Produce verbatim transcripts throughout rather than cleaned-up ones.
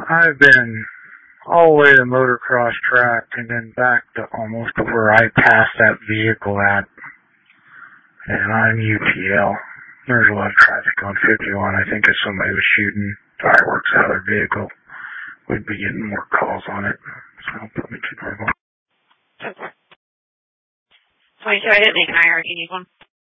I've been all the way to the motocross track and then back to almost to where I passed that vehicle at. And I'm U T L. There's a lot of traffic on fifty-one. I think if somebody was shooting fireworks out of their vehicle, we'd be getting more calls on it. So put me to normal. twenty-two, I didn't make an I R if you need one.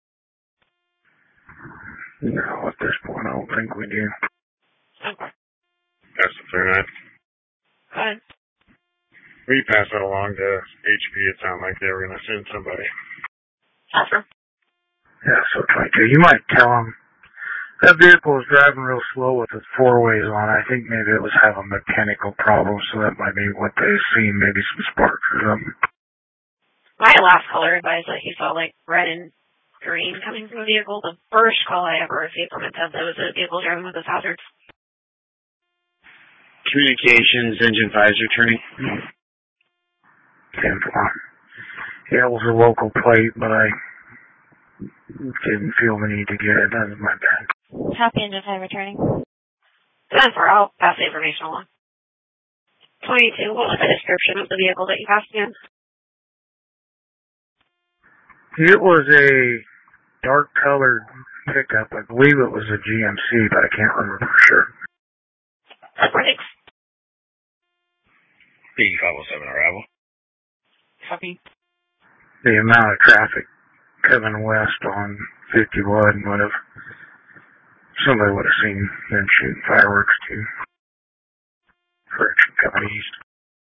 No, at this point, I don't think we do. Okay. That's the third night. Go ahead. We pass that along to H P. It sounded like they were going to send somebody. Awesome. Yeah, so twenty-two. You might tell them that vehicle was driving real slow with its four ways on. I think maybe it was having mechanical problems, so that might be what they seen, maybe some sparks or something. My last caller advised that he saw like red and green coming from the vehicle. The first call I ever received from it said that it was a vehicle driving with its hazards. Communications, engine visor turning. ten four. Yeah, it was a local plate, but I didn't feel the need to get it. That was my bad. Copy engine five returning. ten four, I'll pass the information along. twenty-two, what was the description of the vehicle that you passed again? It was a dark-colored pickup. I believe it was a G M C, but I can't remember for sure. Thanks. B five oh seven arrival. Copy. The amount of traffic coming west on fifty-one would have, somebody would have seen them shooting fireworks too. Correction, coming east.